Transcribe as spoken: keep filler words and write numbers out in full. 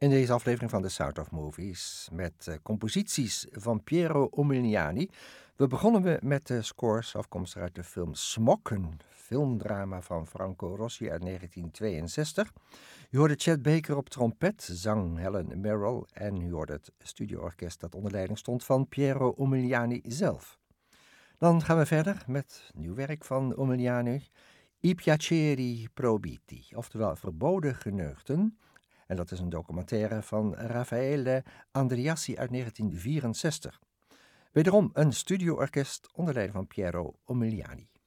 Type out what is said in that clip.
In deze aflevering van The Sound of Movies met uh, composities van Piero Umiliani. We begonnen we met de scores afkomstig uit de film Smok, een filmdrama van Franco Rossi uit negentien tweeënzestig. U hoorde Chet Baker op trompet, zang Helen Merrill en u hoorde het studioorkest dat onder leiding stond van Piero Umiliani zelf. Dan gaan we verder met nieuw werk van Umiliani, I piaceri proibiti, oftewel verboden geneugten. En dat is een documentaire van Raffaele Andriassi uit negentien vierenzestig. Wederom een studioorkest onder leiding van Piero Umiliani.